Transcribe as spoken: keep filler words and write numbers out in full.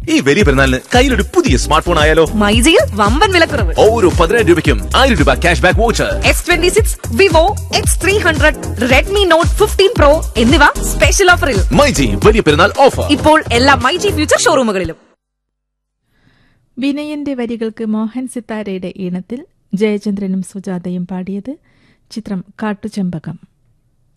ഈ വലിയ പെരുന്നാളിന് കയ്യിലൊരു പുതിയ സ്മാർട്ട് ഫോൺ ആയാലോ? മൈജിയിൽ വമ്പൻ വിലക്കുറവ്. ഓരോ പതിനായിരം രൂപയ്ക്കും ആയിരം രൂപ cash back voucher. S twenty six, Vivo X three hundred, Redmi not fifteen pro എന്നിവ സ്പെഷ്യൽ ഓഫറിൽ. മൈജി വലിയ പെരുന്നാൾ ഓഫർ ഇപ്പോൾ എല്ലാ മൈജി ഫ്യൂച്ചർ ഷോറൂമുകളിലും. വിനയന്റെ വരികൾക്ക് മോഹൻ സിത്താരയുടെ ഈണത്തിൽ ജയചന്ദ്രനും സുജാതയും പാടിയത്. ചിത്രം കാട്ടുചെമ്പകം.